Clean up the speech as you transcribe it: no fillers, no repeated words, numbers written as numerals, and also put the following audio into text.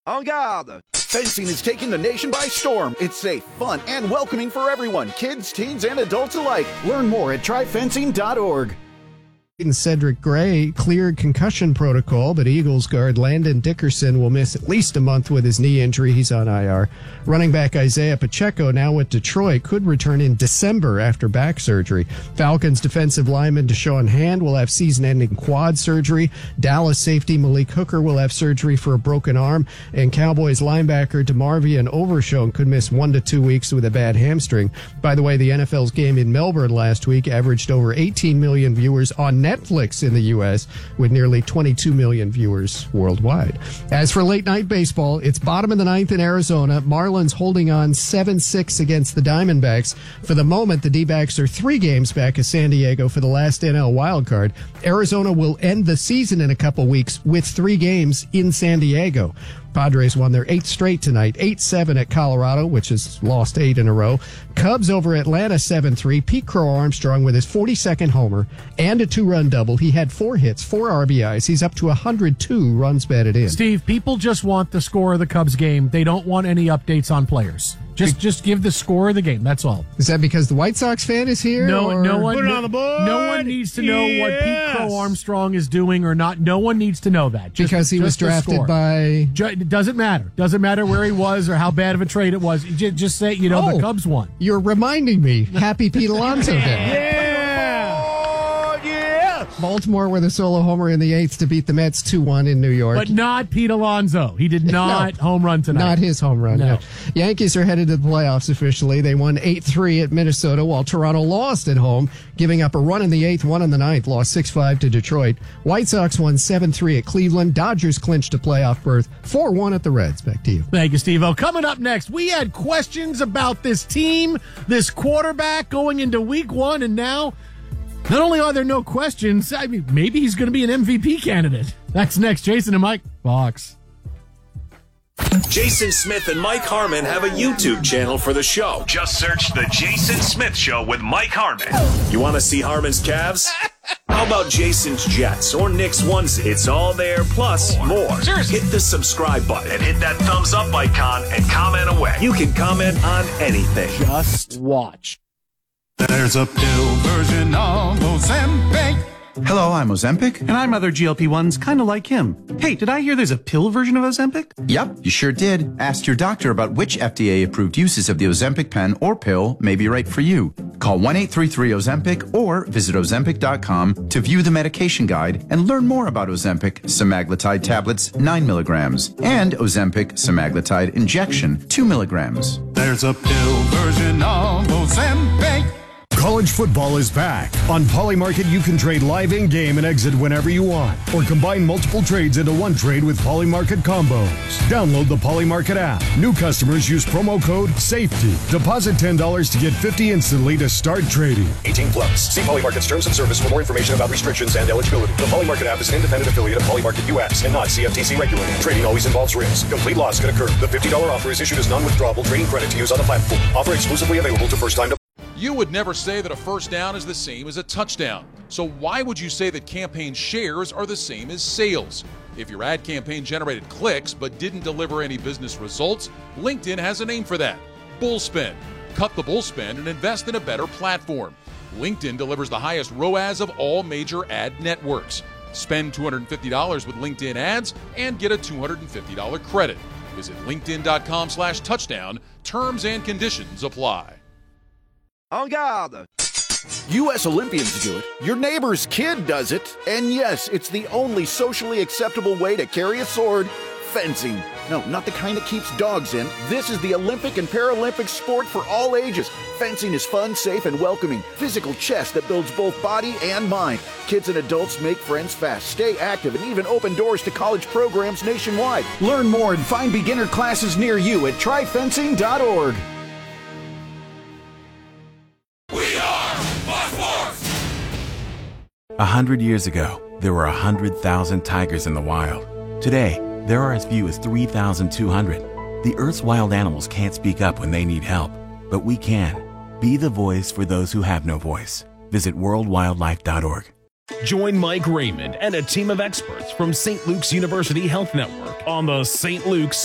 En garde! Fencing is taking the nation by storm. It's safe, fun, and welcoming for everyone, kids, teens, and adults alike. Learn more at tryfencing.org. Cedric Gray cleared concussion protocol, but Eagles guard Landon Dickerson will miss at least a month with his knee injury. He's on IR. Running back Isaiah Pacheco, now with Detroit, could return in December after back surgery. Falcons defensive lineman Deshaun Hand will have season-ending quad surgery. Dallas safety Malik Hooker will have surgery for a broken arm. And Cowboys linebacker DeMarvion Overshown could miss 1 to 2 weeks with a bad hamstring. By the way, the NFL's game in Melbourne last week averaged over 18 million viewers on Netflix in the U.S., with nearly 22 million viewers worldwide. As for late-night baseball, it's bottom of the ninth in Arizona. Marlins holding on 7-6 against the Diamondbacks. For the moment, the D-backs are 3 games back of San Diego for the last NL wildcard. Arizona will end the season in a couple weeks with 3 games in San Diego. Padres won their 8th straight tonight, 8-7 at Colorado, which has lost 8 in a row. Cubs over Atlanta 7-3. Pete Crow Armstrong with his 42nd homer and a 2-run double. He had 4 hits, 4 RBIs. He's up to 102 runs batted in. Steve, people just want the score of the Cubs game. They don't want any updates on players. Just give the score of the game. That's all. Is that because the White Sox fan is here? No one. Put it on the board. No one needs to know what Pete Crow Armstrong is doing or not. No one needs to know that. Because he was drafted by. It doesn't matter. Doesn't matter where he was or how bad of a trade it was. Just say the Cubs won. You're reminding me. Happy Pete Alonso Day. Yeah. Baltimore with a solo homer in the 8th to beat the Mets 2-1 in New York. But not Pete Alonso. He did not home run tonight. Not his home run. No. Yankees are headed to the playoffs officially. They won 8-3 at Minnesota, while Toronto lost at home, giving up a run in the 8th, 1 in the 9th, lost 6-5 to Detroit. White Sox won 7-3 at Cleveland. Dodgers clinched a playoff berth, 4-1 at the Reds. Back to you. Thank you, Steve-O. Coming up next, we had questions about this team, this quarterback going into week 1, and now not only are there no questions, I mean, maybe he's going to be an MVP candidate. That's next. Jason and Mike, Fox. Jason Smith and Mike Harmon have a YouTube channel for the show. Just search The Jason Smith Show with Mike Harmon. You want to see Harmon's calves? How about Jason's Jets or Nick's ones? It's all there, plus more. Seriously. Hit the subscribe button and hit that thumbs up icon and comment away. You can comment on anything. Just watch. There's a pill version of Ozempic. Hello, I'm Ozempic. And I'm other GLP-1s kind of like him. Hey, did I hear there's a pill version of Ozempic? Yep, you sure did. Ask your doctor about which FDA-approved uses of the Ozempic pen or pill may be right for you. Call 1-833-OZEMPIC or visit Ozempic.com to view the medication guide and learn more about Ozempic semaglutide tablets 9 milligrams and Ozempic semaglutide injection 2 milligrams. There's a pill version of Ozempic. College football is back. On Polymarket, you can trade live in-game and exit whenever you want, or combine multiple trades into one trade with Polymarket combos. Download the Polymarket app. New customers use promo code SAFETY. Deposit $10 to get $50 instantly to start trading. 18 plus. See Polymarket's terms of service for more information about restrictions and eligibility. The Polymarket app is an independent affiliate of Polymarket US and not CFTC regulated. Trading always involves risk. Complete loss can occur. The $50 offer is issued as non-withdrawable trading credit to use on the platform. Offer exclusively available to first-time. You would never say that a first down is the same as a touchdown. So why would you say that campaign shares are the same as sales? If your ad campaign generated clicks but didn't deliver any business results, LinkedIn has a name for that: Bullspend. Cut the bullspend and invest in a better platform. LinkedIn delivers the highest ROAS of all major ad networks. Spend $250 with LinkedIn ads and get a $250 credit. Visit linkedin.com/touchdown. Terms and conditions apply. En garde! U.S. Olympians do it. Your neighbor's kid does it. And yes, it's the only socially acceptable way to carry a sword: fencing. No, not the kind that keeps dogs in. This is the Olympic and Paralympic sport for all ages. Fencing is fun, safe, and welcoming. Physical chess that builds both body and mind. Kids and adults make friends fast, stay active, and even open doors to college programs nationwide. Learn more and find beginner classes near you at tryfencing.org. 100 years ago, there were 100,000 tigers in the wild. Today, there are as few as 3,200. The Earth's wild animals can't speak up when they need help, but we can. Be the voice for those who have no voice. Visit worldwildlife.org. Join Mike Raymond and a team of experts from St. Luke's University Health Network on the St. Luke's